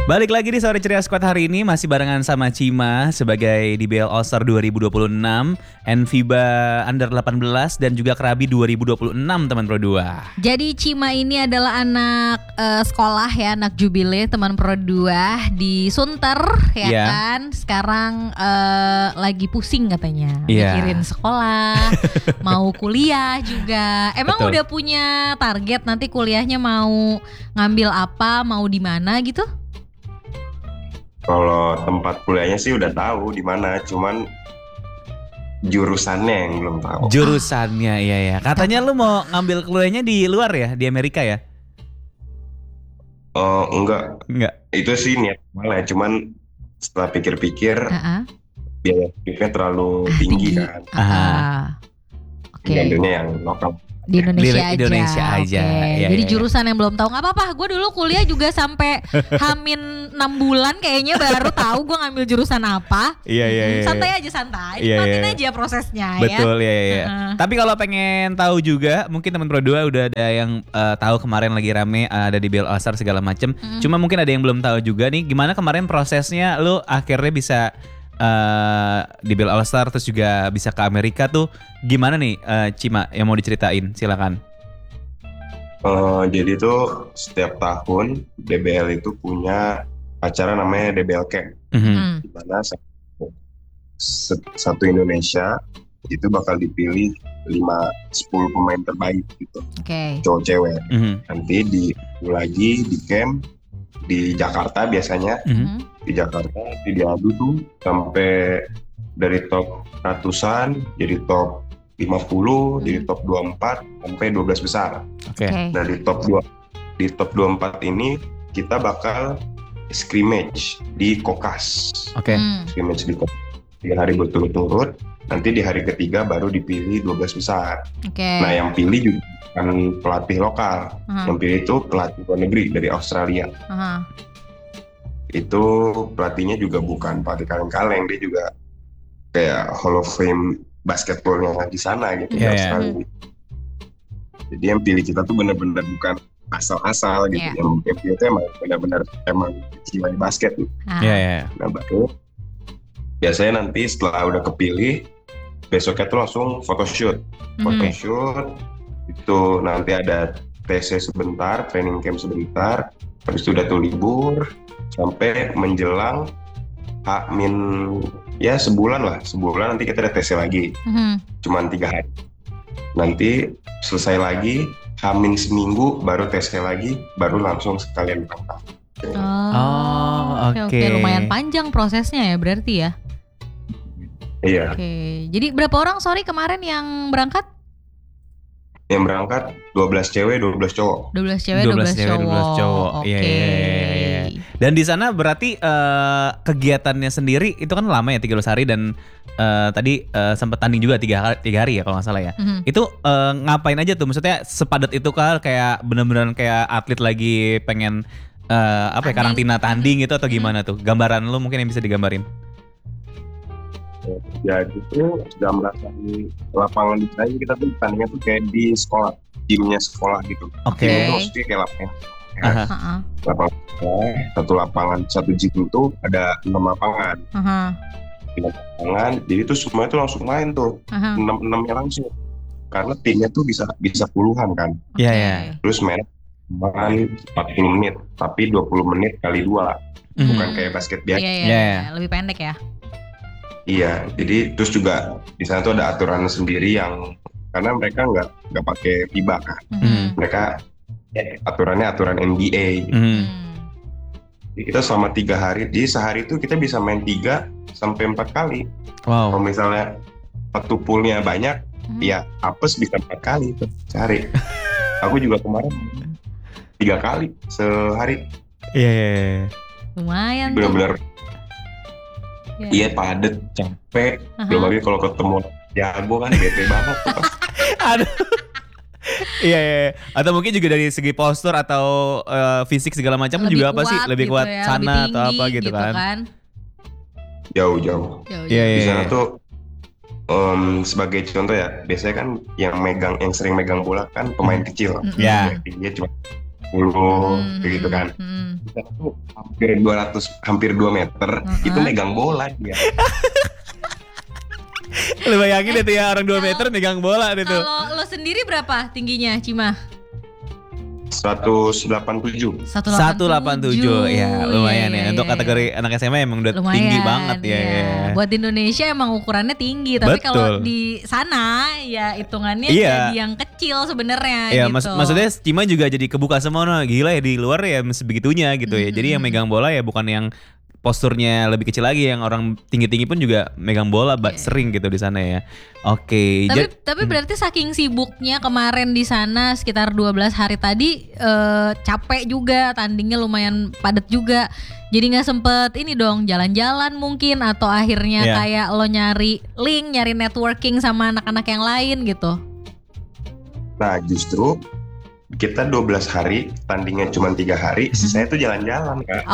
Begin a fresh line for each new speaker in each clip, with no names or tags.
Balik lagi di Sore Ceria Squad hari ini masih barengan sama Cima sebagai DBL All-Star 2026, NFIBA Under 18 dan juga Krabi 2026 teman Pro 2.
Jadi Cima ini adalah anak sekolah ya, anak jubile teman Pro 2 di Sunter ya
Iya.
kan. Sekarang lagi pusing katanya,
Iya.
mikirin sekolah, mau kuliah juga. Emang
Betul.
udah punya target nanti kuliahnya mau ngambil apa, mau di mana gitu?
Kalau tempat kuliahnya sih udah tahu di mana, cuman jurusannya yang belum tahu.
Jurusannya iya ya. Katanya lu mau ngambil kuliahnya di luar ya, di Amerika ya?
Oh enggak,
Enggak.
itu sih niat malah, cuman setelah pikir-pikir biaya hidupnya terlalu tinggi kan.
Oke.
Ngambilnya yang lokal.
Di Indonesia
Di Indonesia aja.
Oke.
Iya,
Jadi
iya.
jurusan yang belum tahu nggak apa-apa. Gue dulu kuliah juga sampai hamin 6 bulan kayaknya baru tahu gue ngambil jurusan apa.
Iya iya iya.
Santai aja santai.
Iya,
Nikmatin
iya.
aja prosesnya
Betul
ya.
ya ya. Tapi kalau pengen tahu juga, mungkin teman Pro 2 udah ada yang tahu kemarin lagi rame ada di DBL All-Star segala macem. Cuma mungkin ada yang belum tahu juga nih, gimana kemarin prosesnya lu akhirnya bisa DBL All-Star terus juga bisa ke Amerika tuh. Gimana nih Cima yang mau diceritain? Silakan.
Jadi tuh setiap tahun DBL itu punya acara namanya DBL Camp, di mana satu Indonesia itu bakal dipilih 5-10 pemain terbaik gitu,
Oke.
cowok cewek.
Mhm.
Nanti lagi di camp di Jakarta biasanya.
Mhm.
Di Jakarta nanti diadu tuh sampai dari top ratusan jadi top 50, jadi top 24 sampai 12 besar.
Oke.
Nah di top 24 ini kita bakal scrimmage di Kokas.
Oke.
Scrimmage di Kokas 3 hari berturut-turut. Nanti di hari ketiga baru dipilih 12 besar.
Oke.
Nah yang pilih juga bukan pelatih lokal. Yang pilih itu pelatih luar negeri dari Australia. Itu pelatihnya juga bukan pelatih kaleng-kaleng, dia juga kayak Hall of Fame basketballnya di sana gitu di
Iya, iya.
Australia. Jadi yang pilih kita tuh benar-benar bukan asal-asal gitu.
Iya.
Yang pilih itu emang benar-benar jiwa basket gitu.
Iya iya.
Nah baru biasanya nanti setelah udah kepilih besoknya tuh langsung photoshoot. Photoshoot itu nanti ada TC sebentar, training camp sebentar, habis itu udah tuh libur sampai menjelang H-min ya sebulan nanti kita ada TC lagi, cuman 3 hari. Nanti selesai lagi H-min seminggu baru TC lagi, baru langsung sekalian berangkat.
Oh, oke.
Lumayan panjang prosesnya ya berarti ya.
Iya.
Oke. Jadi berapa orang kemarin yang berangkat?
Yang berangkat 12 cewek 12 cowok.
12 cewek,
12
12
cewek,
cowok.
12 cowok.
Oke.
Iya, iya, iya, iya. Dan di sana berarti kegiatannya sendiri itu kan lama ya 13 hari dan tadi sempat tanding juga 3 hari ya kalau nggak salah ya. Itu ngapain aja tuh? Maksudnya sepadat itu kah kayak bener-bener kayak atlet lagi pengen karantina tanding gitu atau gimana tuh? Gambaran lu mungkin yang bisa digambarin.
Ya gitu sudah merasakan lapangan di sana, kita tuh tandingnya tuh kayak di sekolah, timnya sekolah gitu.
Oke.
Itu maksudnya kayak lapangan.
Aha.
Lapangan satu gym itu ada 6 lapangan. 6 lapangan, jadi tuh semua itu langsung main tuh. 6-6-nya langsung. Karena timnya tuh bisa puluhan kan.
Iya iya.
Terus main 40 menit, tapi 20 menit kali 2. Bukan kayak basket biasa.
Iya, lebih pendek ya.
Iya, jadi terus juga di sana tuh ada aturan sendiri yang karena mereka nggak pakai FIBA kan, mereka aturannya aturan NBA. Jadi kita selama 3 hari, jadi sehari itu kita bisa main 3-4 kali.
Wow.
Kalau misalnya satu poolnya banyak, ya apes bisa 4 kali tuh sehari. Aku juga kemarin 3 kali sehari.
Iya.
Lumayan tuh.
Benar-benar. Iya padet, capek. Belum lagi kalau ketemu jago kan bete banget tuh pas.
Aduh. Iya. Atau mungkin juga dari segi postur atau fisik segala macam juga apa sih lebih kuat
gitu ya,
sana
lebih
atau apa
tinggi
gitu kan?
Jauh.
Iya.
Di sana tuh sebagai contoh ya, biasanya kan yang sering megang bola kan pemain kecil.
Iya.
Dia cuma kayak gitu kan. Kita tuh hampir 2 meter, itu megang bola dia.
Lu bayangin itu ya orang 2 meter megang bola itu.
Kalau lo sendiri berapa tingginya, Cima?
187.
187 ya lumayan ya. Untuk kategori anak SMA emang udah
lumayan,
tinggi banget ya.
Buat di Indonesia emang ukurannya tinggi, tapi kalau di sana ya hitungannya jadi yang kecil sebenarnya.
Iya,
gitu.
Maksudnya Cima juga jadi kebuka semua, gila ya di luar ya sebegitunya gitu ya. Jadi yang megang bola ya bukan yang posturnya lebih kecil lagi, yang orang tinggi-tinggi pun juga megang bola sering gitu di sana ya. Oke.
Tapi berarti saking sibuknya kemarin di sana sekitar 12 hari tadi, capek juga, tandingnya lumayan padat juga. Jadi nggak sempet ini dong jalan-jalan mungkin, atau akhirnya kayak lo nyari link, nyari networking sama anak-anak yang lain gitu.
Nah justru kita 12 hari, tandingnya cuma 3 hari, sisanya tuh jalan-jalan Kak.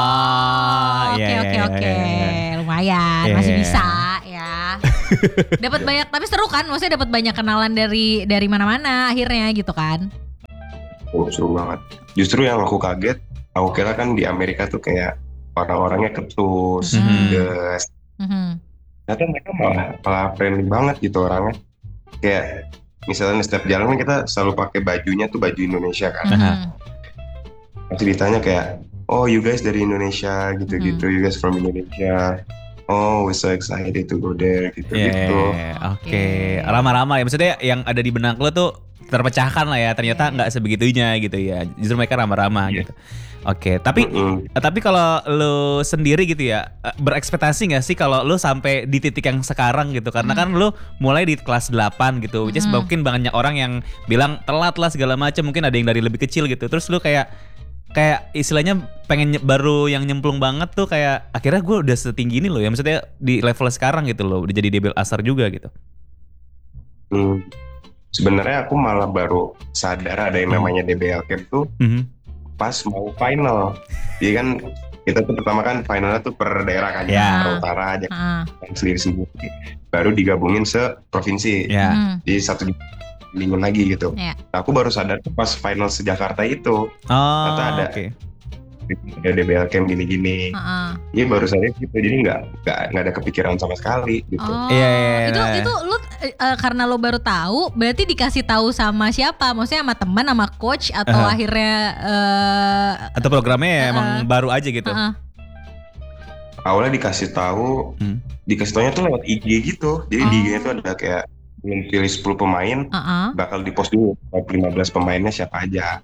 Oke. Lumayan, masih bisa ya. Dapat banyak, tapi seru kan? Maksudnya dapat banyak kenalan dari mana-mana akhirnya gitu kan?
Oh, seru banget. Justru yang aku kaget, aku kira kan di Amerika tuh kayak orang-orangnya ketus, gas. Ternyata mereka malah friendly banget gitu orangnya. Kayak misalnya setiap jalan kan kita selalu pakai bajunya tuh baju Indonesia kan. Nanti ditanya kayak, oh you guys dari Indonesia gitu-gitu, you guys from Indonesia. Oh we're so excited to go there gitu-gitu.
Oke. Ramah-ramah ya, maksudnya yang ada di benak lo tuh terpecahkan lah ya, ternyata nggak sebegitunya gitu ya. Justru mereka ramah-ramah gitu. Oke, tapi kalau lo sendiri gitu ya, berekspektasi nggak sih kalau lo sampai di titik yang sekarang gitu? Karena kan lo mulai di kelas 8 gitu, which is mungkin banyak orang yang bilang telat lah segala macam, mungkin ada yang dari lebih kecil gitu. Terus lo kayak istilahnya pengen baru yang nyemplung banget tuh, kayak akhirnya gue udah setinggi ini loh ya, maksudnya di level sekarang gitu loh, udah jadi DBL Asar juga gitu.
Sebenarnya aku malah baru sadar ada yang namanya DBL Camp tuh pas mau final. Jadi kan kita tuh pertama kan finalnya tuh per daerah kan, per utara aja sendiri-sendiri. Baru digabungin se-provinsi. Jadi satu lingkungan lagi gitu. Nah, aku baru sadar tuh pas final se-Jakarta itu. Ternyata ada DBL Camp gini-gini. Iya baru sadar gitu. Jadi nggak ada kepikiran sama sekali gitu.
Itu lu karena lo baru tahu, berarti dikasih tahu sama siapa? Maksudnya sama teman, sama coach, atau akhirnya
atau programnya emang baru aja gitu?
Awalnya dikasih taunya tuh lewat IG gitu. Jadi di IG-nya tuh ada kayak belum pilih 10 pemain, bakal di-post dulu 15 pemainnya siapa aja.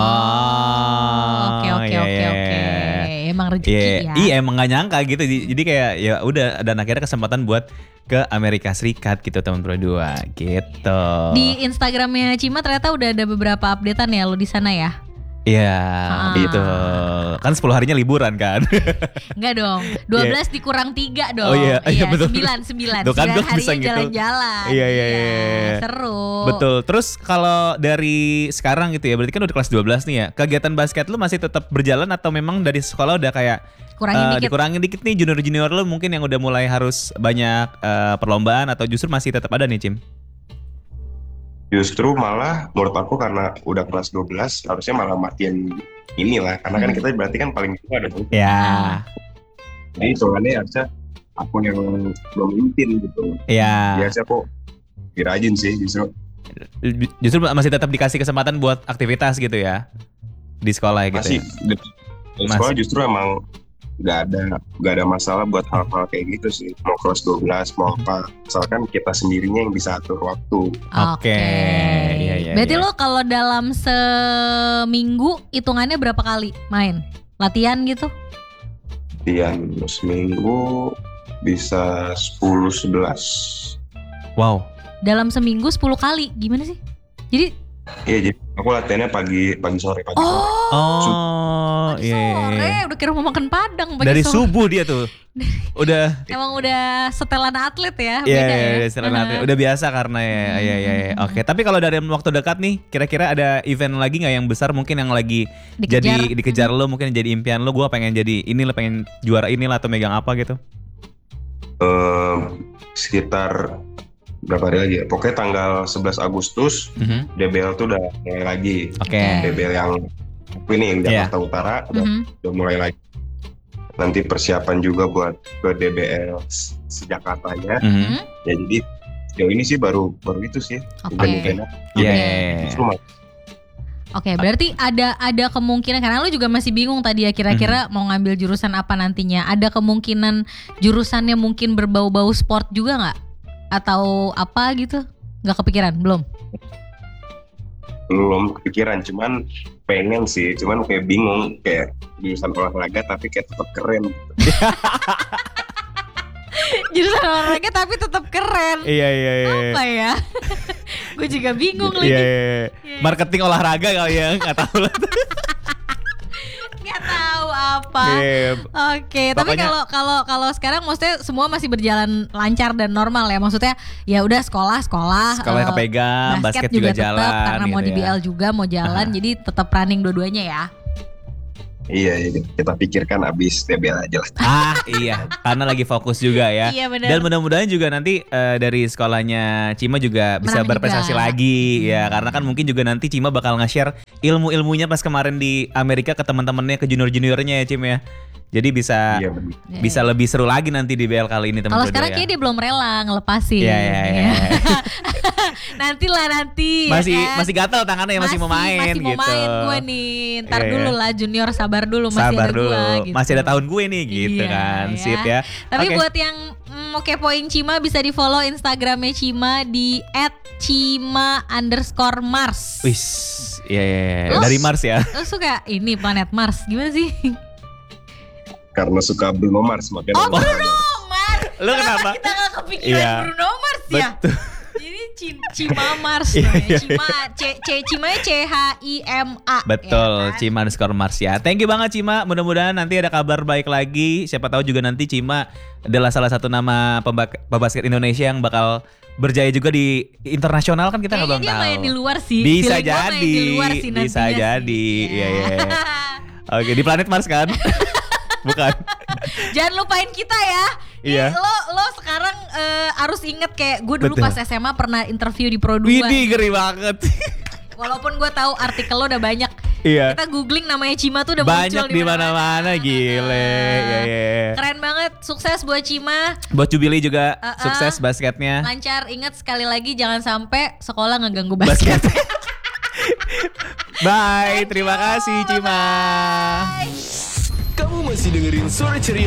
Oke. Emang rezeki ya.
Iya, emang gak nyangka gitu. Jadi kayak ya udah, dan akhirnya kesempatan buat ke Amerika Serikat gitu teman berdua gitu.
Di Instagramnya Cima ternyata udah ada beberapa updatean ya lo di sana ya?
Iya, gitu. Kan 10 harinya liburan kan?
Enggak dong, 12 dikurang 3 dong.
Oh iya betul.
9
Tuh kan gue bisa
harinya jalan-jalan.
Iya.
Seru.
Betul. Terus kalau dari sekarang gitu ya, berarti kan udah kelas 12 nih ya. Kegiatan basket lu masih tetap berjalan atau memang dari sekolah udah kayak dikurangin dikit nih, junior lu mungkin yang udah mulai harus banyak perlombaan, atau justru masih tetap ada nih, Cim?
Justru malah menurut aku karena udah kelas 12 harusnya malah matiin inilah, karena kan kita berarti kan paling tua ada tuh. Jadi soalnya harusnya aku yang belum intin gitu. Biasanya aku dirajin sih justru
masih tetap dikasih kesempatan buat aktivitas gitu ya di sekolah gitu. Masih.
Di sekolah justru emang nggak ada masalah buat hal-hal kayak gitu sih, mau kelas 12 mau apa, misalkan kita sendirinya yang bisa atur waktu.
Oke. Berarti lo kalau dalam seminggu hitungannya berapa kali main latihan gitu?
Latihan seminggu bisa 10-11.
Wow.
Dalam seminggu 10 kali, gimana sih? Jadi
jadi aku latihannya pagi sore.
Pagi sore, udah kira mau makan padang pagi
dari
sore.
Subuh dia tuh. Udah.
Emang udah setelan atlet ya,
beda
ya.
Iya, setelan atlet. Udah biasa karena ya. Oke, tapi kalau dari waktu dekat nih, kira-kira ada event lagi nggak yang besar mungkin yang lagi dikejar lo, mungkin jadi impian lo, gue pengen jadi ini, lo pengen juara inilah atau megang apa gitu?
Sekitar berapa hari lagi ya? Pokoknya tanggal 11 Agustus DBL tuh udah mulai lagi.
Oke.
DBL yang ini Jakarta Utara udah mulai lagi. Nanti persiapan juga buat ke DBL sejakartanya. Ya jadi sejauh ini sih baru itu sih.
Iya.
Oke, berarti ada kemungkinan, karena lu juga masih bingung tadi ya kira-kira mau ngambil jurusan apa nantinya. Ada kemungkinan jurusannya mungkin berbau-bau sport juga nggak? Atau apa gitu? Nggak kepikiran? Belum
kepikiran, cuman pengen sih, cuman kayak bingung, kayak jurusan olahraga tapi kayak tetap keren.
Jurusan olahraga tapi tetap keren.
Iya.
Apa ya? Gue juga bingung lagi.
Iya. Marketing olahraga kali ya, nggak tahu lah.
Nggak tahu apa. Oke, tapi kalau sekarang maksudnya semua masih berjalan lancar dan normal ya. Maksudnya ya udah sekolahnya
kepegang, basket juga jalan.
Karena
gitu
mau DBL juga mau jalan, jadi tetap running dua-duanya ya.
Iya, kita pikirkan abis DBL aja lah.
Iya, karena lagi fokus juga ya.
Iya, benar.
Dan mudah-mudahan juga nanti dari sekolahnya Cima juga bisa
Menang
berprestasi
juga
lagi ya. Karena kan mungkin juga nanti Cima bakal nge-share ilmu-ilmunya pas kemarin di Amerika ke teman-temannya, ke junior-juniornya ya Cim ya. Jadi bisa lebih seru lagi nanti di BL kali ini teman-teman.
Kalau sekarang kayaknya dia belum rela ngelepasin.
Iya.
Nanti.
Masih gatal tangannya, masih mau main gitu.
Masih mau main gue nih. Ntar dulu lah junior, sabar dulu, masih ada gue gitu.
Masih ada tahun gue nih gitu kan. Sip ya.
Tapi buat yang mau kepoin Cima bisa di follow Instagramnya Cima di @cima_mars.
Wis, iya. Dari Mars ya.
Lo suka ini planet Mars gimana sih?
Karena suka Bruno Mars makanya.
Oh, Bruno Mars.
Lo kenapa?
Kita gak kepikiran Bruno Mars ya?
Betul.
Jadi Cima Mars namanya. Cimanya CHIMA.
Betul,
ya kan?
Cima_Mars ya. Thank you banget Cima. Mudah-mudahan nanti ada kabar baik lagi. Siapa tahu juga nanti Cima adalah salah satu nama pebasket Indonesia yang bakal berjaya juga di internasional, kan kita nggak belum tahu.
Kayaknya dia main di luar sih.
Bisa
Feeling
jadi.
main di luar sih
Bisa jadi.
Iya.
Oke, di planet Mars kan? Bukan.
Jangan lupain kita ya.
Iya.
Lo sekarang harus inget kayak gue dulu
Betul.
pas SMA pernah interview di Pro 2.
Widih, ngeri banget.
Walaupun gue tahu artikel lo udah banyak.
Iya.
Kita googling namanya Cima tuh udah
Banyak
muncul
di mana-mana, gile. Iya.
Keren banget, sukses buat Cima.
Buat Jubilee juga sukses basketnya.
Lancar, ingat sekali lagi jangan sampai sekolah ngeganggu basket.
Bye, terima kasih Cima.
Bye.
Kamu masih dengerin Suara Ceria